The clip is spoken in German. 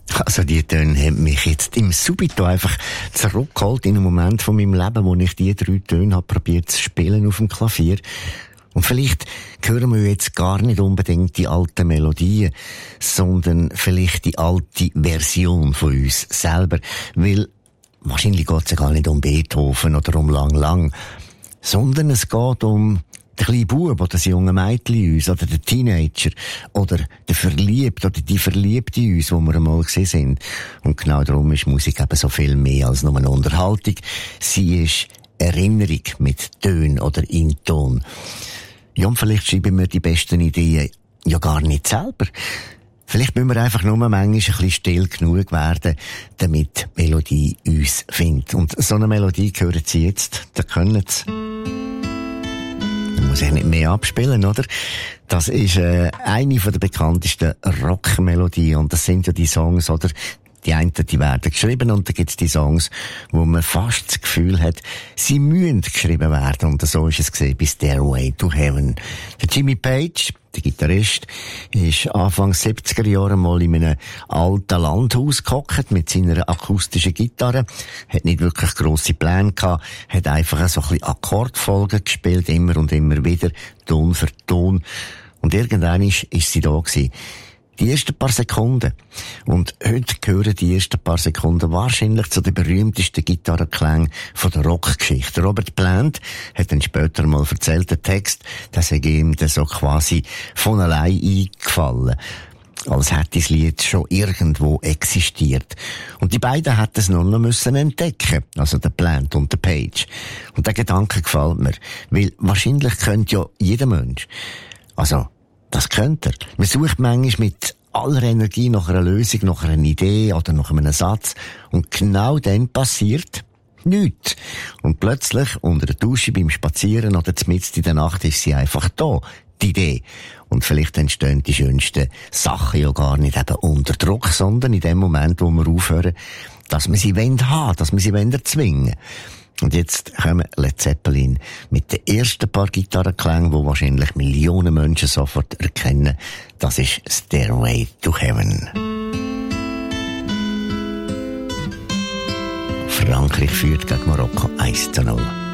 Also die Töne haben mich jetzt im Subito einfach zurückgeholt in einem Moment von meinem Leben, wo ich die 3 Töne habe probiert zu spielen auf dem Klavier. Und vielleicht hören wir jetzt gar nicht unbedingt die alten Melodien, sondern vielleicht die alte Version von uns selber. Weil wahrscheinlich geht es ja gar nicht um Beethoven oder um Lang Lang, sondern es geht um den kleinen Bub oder das junge Mädchen in uns oder den Teenager oder den Verliebten oder die Verliebte in uns, wo wir einmal gesehen sind. Und genau darum ist Musik eben so viel mehr als nur eine Unterhaltung. Sie ist Erinnerung mit Tönen oder in Ton. Ja, und vielleicht schreiben wir die besten Ideen ja gar nicht selber. Vielleicht müssen wir einfach nur manchmal ein bisschen still genug werden, damit die Melodie uns findet. Und so eine Melodie hören Sie jetzt, da können Sie. Da muss ich nicht mehr abspielen, oder? Das ist eine der bekanntesten Rockmelodien. Und das sind ja die Songs, oder? Die einen, die werden geschrieben und dann gibt's die Songs, wo man fast das Gefühl hat, sie müssen geschrieben werden. Und so ist es gesehen bei Stairway to Heaven. Der Jimmy Page, der Gitarrist, ist Anfang 70er Jahre mal in einem alten Landhaus gehockt mit seiner akustischen Gitarre. Hat nicht wirklich grosse Pläne gehabt, hat einfach so ein bisschen Akkordfolgen gespielt, immer und immer wieder, Ton für Ton. Und irgendwann ist sie da gewesen. Die ersten paar Sekunden. Und heute gehören die ersten paar Sekunden wahrscheinlich zu den berühmtesten Gitarrenklängen von der Rockgeschichte. Robert Plant hat dann später mal erzählt, der Text, dass er ihm dann so quasi von allein eingefallen. Als hätte das Lied schon irgendwo existiert. Und die beiden hätten es nur noch müssen entdecken. Also der Plant und der Page. Und der Gedanke gefällt mir. Weil wahrscheinlich könnte ja jeder Mensch. Also, das könnte er. Man sucht manchmal mit aller Energie nach einer Lösung, nach einer Idee oder nach einem Satz. Und genau dann passiert nichts. Und plötzlich, unter der Dusche, beim Spazieren oder mitten in der Nacht, ist sie einfach da. Die Idee. Und vielleicht entstehen die schönsten Sachen ja gar nicht eben unter Druck, sondern in dem Moment, wo wir aufhören, dass wir sie haben, dass wir sie erzwingen. Und jetzt kommen Led Zeppelin mit den ersten paar Gitarrenklängen, die wahrscheinlich Millionen Menschen sofort erkennen. Das ist Stairway to Heaven. Frankreich führt gegen Marokko 1:0.